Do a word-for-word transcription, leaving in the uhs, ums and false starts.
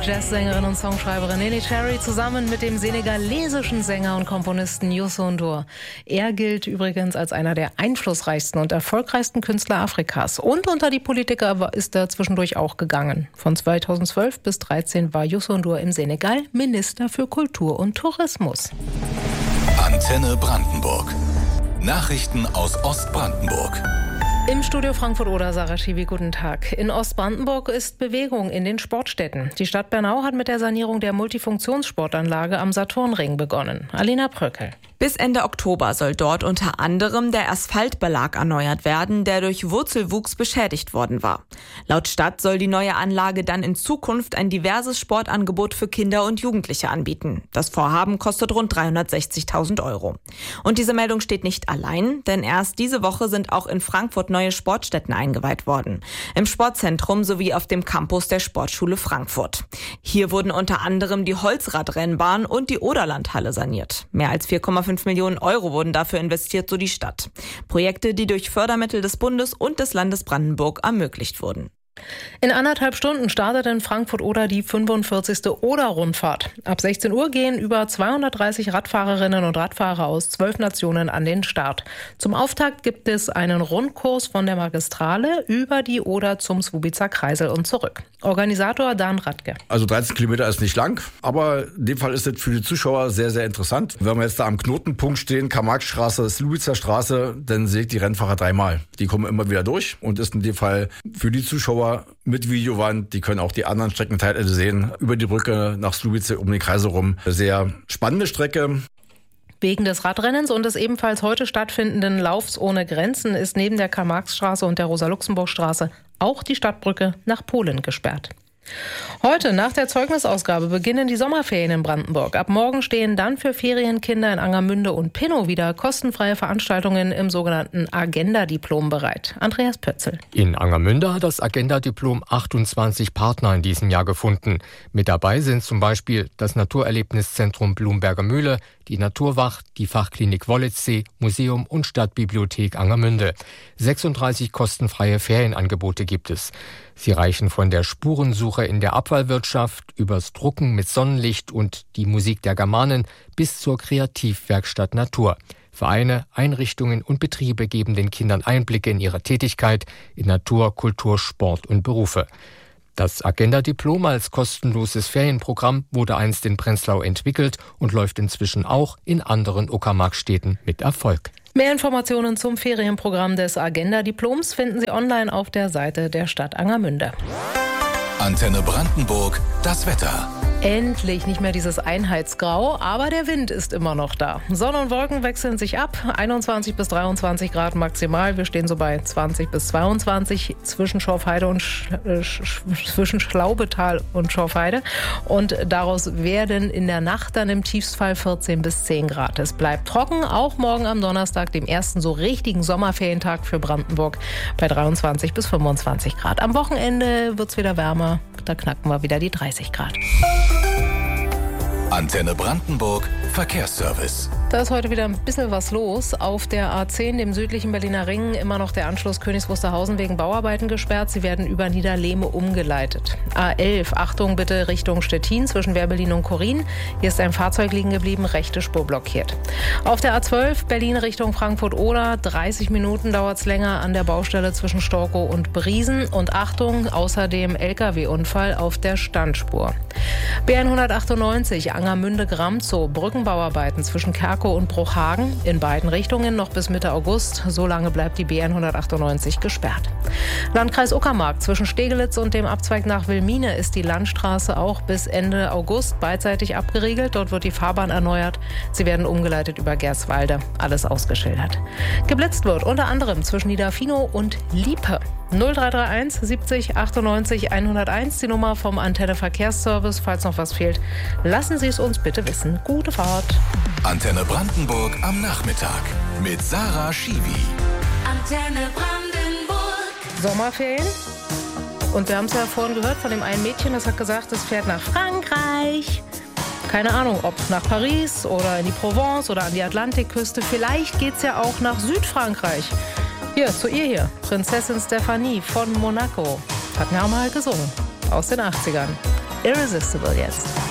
Jazzsängerin und Songschreiberin Neneh Cherry zusammen mit dem senegalesischen Sänger und Komponisten Youssou N'Dour. Er gilt übrigens als einer der einflussreichsten und erfolgreichsten Künstler Afrikas. Und unter die Politiker ist er zwischendurch auch gegangen. Von zweitausendzwölf bis zweitausenddreizehn war Youssou N'Dour im Senegal Minister für Kultur und Tourismus. Antenne Brandenburg. Nachrichten aus Ostbrandenburg. Im Studio Frankfurt-Oder, Sarah Schiwi, guten Tag. In Ostbrandenburg ist Bewegung in den Sportstätten. Die Stadt Bernau hat mit der Sanierung der Multifunktionssportanlage am Saturnring begonnen. Alina Pröckel. Bis Ende Oktober soll dort unter anderem der Asphaltbelag erneuert werden, der durch Wurzelwuchs beschädigt worden war. Laut Stadt soll die neue Anlage dann in Zukunft ein diverses Sportangebot für Kinder und Jugendliche anbieten. Das Vorhaben kostet rund dreihundertsechzigtausend Euro. Und diese Meldung steht nicht allein, denn erst diese Woche sind auch in Frankfurt neue Sportstätten eingeweiht worden. Im Sportzentrum sowie auf dem Campus der Sportschule Frankfurt. Hier wurden unter anderem die Holzradrennbahn und die Oderlandhalle saniert. Mehr als vier Komma fünf Millionen Euro wurden dafür investiert, so die Stadt. Projekte, die durch Fördermittel des Bundes und des Landes Brandenburg ermöglicht wurden. In anderthalb Stunden startet in Frankfurt-Oder die fünfundvierzigste Oder-Rundfahrt. Ab sechzehn Uhr gehen über zweihundertdreißig Radfahrerinnen und Radfahrer aus zwölf Nationen an den Start. Zum Auftakt gibt es einen Rundkurs von der Magistrale über die Oder zum Swubitzer Kreisel und zurück. Organisator Dan Radke. Also dreizehn Kilometer ist nicht lang, aber in dem Fall ist es für die Zuschauer sehr, sehr interessant. Wenn wir jetzt da am Knotenpunkt stehen, Karl-Marx-Straße, Swubitzer Straße, dann sehe ich die Rennfahrer dreimal. Die kommen immer wieder durch und ist in dem Fall für die Zuschauer mit Videowand, die können auch die anderen Streckenteile sehen, über die Brücke nach Słubice um den Kreisel rum. Sehr spannende Strecke. Wegen des Radrennens und des ebenfalls heute stattfindenden Laufs ohne Grenzen ist neben der Karl-Marx-Straße und der Rosa-Luxemburg-Straße auch die Stadtbrücke nach Polen gesperrt. Heute nach der Zeugnisausgabe beginnen die Sommerferien in Brandenburg. Ab morgen stehen dann für Ferienkinder in Angermünde und Pinnow wieder kostenfreie Veranstaltungen im sogenannten Agenda-Diplom bereit. Andreas Pötzl. In Angermünde hat das Agenda-Diplom achtundzwanzig Partner in diesem Jahr gefunden. Mit dabei sind zum Beispiel das Naturerlebniszentrum Blumberger Mühle, die Naturwacht, die Fachklinik Wollitzsee, Museum und Stadtbibliothek Angermünde. sechsunddreißig kostenfreie Ferienangebote gibt es. Sie reichen von der Spurensuche in der Abfallwirtschaft übers Drucken mit Sonnenlicht und die Musik der Germanen bis zur Kreativwerkstatt Natur. Vereine, Einrichtungen und Betriebe geben den Kindern Einblicke in ihre Tätigkeit in Natur, Kultur, Sport und Berufe. Das Agenda-Diplom als kostenloses Ferienprogramm wurde einst in Prenzlau entwickelt und läuft inzwischen auch in anderen Uckermark-Städten mit Erfolg. Mehr Informationen zum Ferienprogramm des Agenda-Diploms finden Sie online auf der Seite der Stadt Angermünde. Antenne Brandenburg, das Wetter. Endlich nicht mehr dieses Einheitsgrau, aber der Wind ist immer noch da. Sonne und Wolken wechseln sich ab, einundzwanzig bis dreiundzwanzig Grad maximal. Wir stehen so bei zwanzig bis zweiundzwanzig zwischen Schorfheide und Sch Sch zwischen Schlaubetal und Schorfheide. Und daraus werden in der Nacht dann im Tiefstfall vierzehn bis zehn Grad. Es bleibt trocken, auch morgen am Donnerstag, dem ersten so richtigen Sommerferientag für Brandenburg, bei dreiundzwanzig bis fünfundzwanzig Grad. Am Wochenende wird es wieder wärmer, da knacken wir wieder die dreißig Grad. Antenne Brandenburg, Verkehrsservice. Da ist heute wieder ein bisschen was los. Auf der A zehn, dem südlichen Berliner Ring, immer noch der Anschluss Königs Wusterhausen wegen Bauarbeiten gesperrt. Sie werden über Niederlehme umgeleitet. A elf, Achtung bitte Richtung Stettin zwischen Werbelin und Korin. Hier ist ein Fahrzeug liegen geblieben, rechte Spur blockiert. Auf der A zwölf, Berlin Richtung Frankfurt-Oder, dreißig Minuten dauert es länger an der Baustelle zwischen Storkow und Briesen. Und Achtung, außerdem L K W-Unfall auf der Standspur. B hundertachtundneunzig, Angermünde-Gramzow, Brückenbauarbeiten zwischen Kerkow und Bruchhagen, in beiden Richtungen noch bis Mitte August. So lange bleibt die B hundertachtundneunzig gesperrt. Landkreis Uckermark, zwischen Stegelitz und dem Abzweig nach Wilmine ist die Landstraße auch bis Ende August beidseitig abgeriegelt. Dort wird die Fahrbahn erneuert. Sie werden umgeleitet über Gerswalde. Alles ausgeschildert. Geblitzt wird unter anderem zwischen Niederfinow und Liepe. null drei drei eins siebzig achtundneunzig hunderteins, die Nummer vom Antenne Verkehrsservice. Falls noch was fehlt, lassen Sie es uns bitte wissen. Gute Fahrt. Antenne Brandenburg am Nachmittag mit Sarah Schiwi. Antenne Brandenburg. Sommerferien. Und wir haben es ja vorhin gehört von dem einen Mädchen, das hat gesagt, es fährt nach Frankreich. Keine Ahnung, ob nach Paris oder in die Provence oder an die Atlantikküste. Vielleicht geht es ja auch nach Südfrankreich. Hier, zu ihr hier, Prinzessin Stephanie von Monaco. Hat mir auch mal gesungen, aus den achtzigern. Irresistible jetzt.